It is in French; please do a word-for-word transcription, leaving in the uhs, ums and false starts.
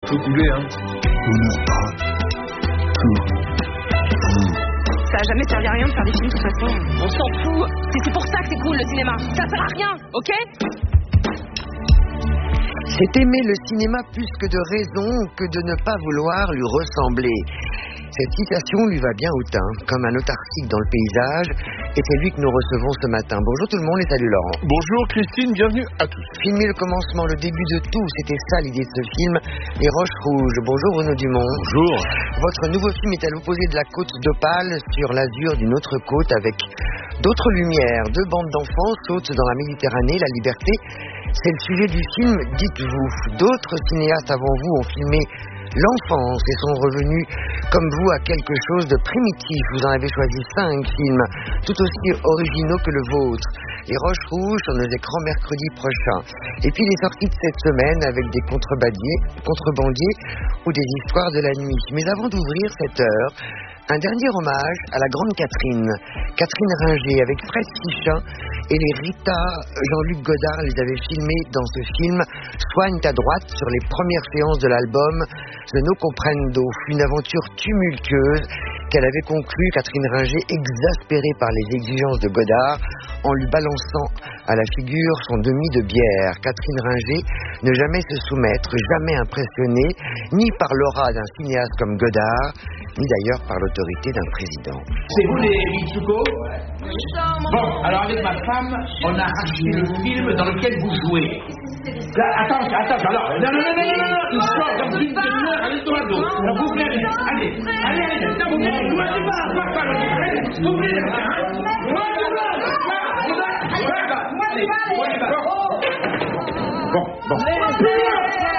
Tout couler, hein. Ça a jamais servi à rien de faire des films de toute façon. On s'en fout. C'est, c'est pour ça que c'est cool le cinéma. Ça sert à rien, ok? C'est aimer le cinéma plus que de raison que de ne pas vouloir lui ressembler. Cette citation lui va bien au teint, comme un autarcique dans le paysage, et c'est lui que nous recevons ce matin. Bonjour tout le monde et salut Laurent. Bonjour Christine, bienvenue à tous. Filmer le commencement, le début de tout, c'était ça l'idée de ce film, Les Roches Rouges. Bonjour Bruno Dumont. Bonjour. Votre nouveau film est à l'opposé de la côte d'Opale, sur l'azur d'une autre côte, avec d'autres lumières. Deux bandes d'enfants sautent dans la Méditerranée, la liberté. C'est le sujet du film, dites-vous. D'autres cinéastes avant vous ont filmé l'enfance et sont revenus, comme vous, à quelque chose de primitif. Vous en avez choisi cinq films, tout aussi originaux que le vôtre. Les Roches Rouges sur nos écrans mercredi prochain. Et puis les sorties de cette semaine avec des contrebandiers, contrebandiers ou des histoires de la nuit. Mais avant d'ouvrir cette heure, un dernier hommage à la grande Catherine. Catherine Ringer, avec Fred Sichin et les Rita Jean-Luc Godard les avaient filmés dans ce film Soigne ta droite sur les premières séances de l'album The No Comprendo. Une aventure tumultueuse qu'elle avait conclue, Catherine Ringer, exaspérée par les exigences de Godard, en lui balançant à la figure son demi de bière. Catherine Ringer ne jamais se soumettre, jamais impressionnée, ni par l'aura d'un cinéaste comme Godard, ni d'ailleurs par l'autorité d'un président. C'est vous les Mitsuko? Bon, alors avec ma femme, on a acheté le film dans lequel vous jouez. Là, attends, attends, alors, non, non, non, non, non, non, il sort dans une demi-heure à l'Eldorado. Alors vous venez, allez, allez, allez, non, vous venez, vous venez pas, pas, pas, vous venez, hein, bon, bon.